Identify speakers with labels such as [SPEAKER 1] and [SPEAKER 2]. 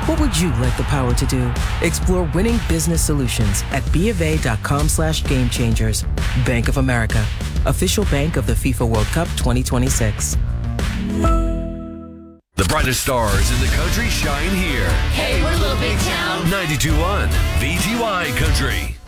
[SPEAKER 1] What would you like the power to do? Explore winning business solutions at BofA.com/gamechangers. Bank of America, official bank of the FIFA World Cup 2026.
[SPEAKER 2] The brightest stars in the country shine here.
[SPEAKER 3] Hey, we're Little Big Town.
[SPEAKER 2] 92.1 VGY Country.